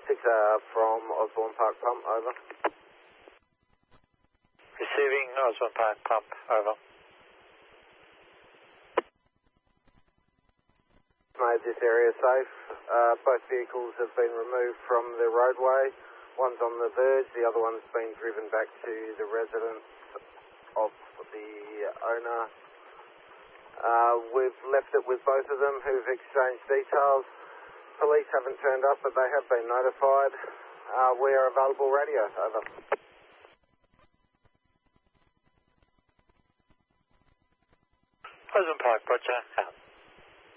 from Osborne Park Pump, over. Receiving Osborne Park Pump, over. Made this area safe. Both vehicles have been removed from the roadway. One's on the verge, the other one's been driven back to the residence of the owner. We've left it with both of them who've exchanged details. Police haven't turned up, but they have been notified. We are available radio, over. Osborne Park, Roger, out.